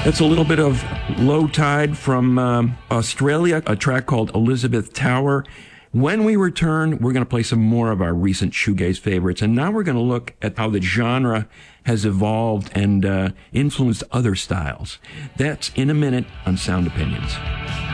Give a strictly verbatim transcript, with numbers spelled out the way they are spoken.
That's a little bit of Low Tide from um, Australia, a track called Elizabeth Tower. When we return, we're going to play some more of our recent shoegaze favorites, and now we're going to look at how the genre has evolved and uh, influenced other styles. That's in a minute on Sound Opinions.